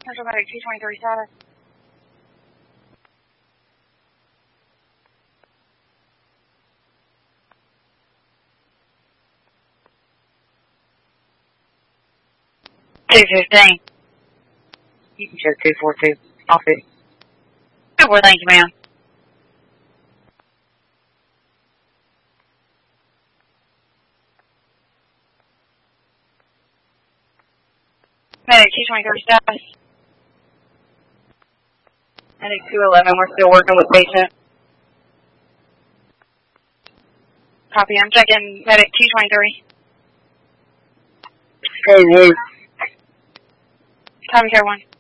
Central Medic 223 status. $215. You can check 242. Off it. Oh, well, thank you, ma'am. Medic 223 status. Medic 211, we're still working with patient. Copy, I'm checking Medic 223. Hey, Copy, Care 1.